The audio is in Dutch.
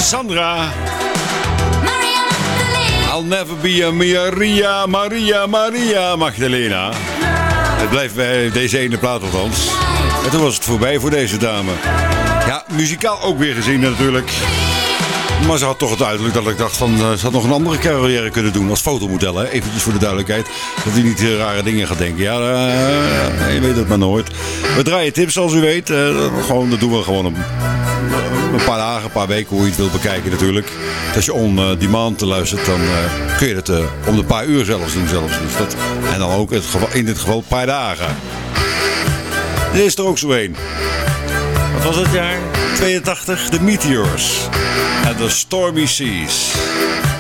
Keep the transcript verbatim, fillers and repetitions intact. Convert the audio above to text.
Sandra. I'll never be a Maria, Maria, Maria Magdalena. Het blijft bij deze ene plaat althans. En toen was het voorbij voor deze dame. Ja, muzikaal ook weer gezien natuurlijk. Maar ze had toch het uiterlijk dat ik dacht van... Uh, ze had nog een andere carrière kunnen doen als fotomodel. Hè? Eventjes voor de duidelijkheid. Dat hij niet uh, rare dingen gaat denken. Ja, uh, je weet het maar nooit. We draaien tips zoals u weet. Uh, gewoon, dat doen we gewoon een, een paar dagen, een paar weken hoe je het wilt bekijken natuurlijk. Als je on demand luistert, dan uh, kun je het uh, om de paar uur zelfs doen. Zelfs. Dus dat, en dan ook het geval, in dit geval een paar dagen. Er is er ook zo een. Wat was het jaar? tweeëntachtig, The Meteors. En The Stormy Seas.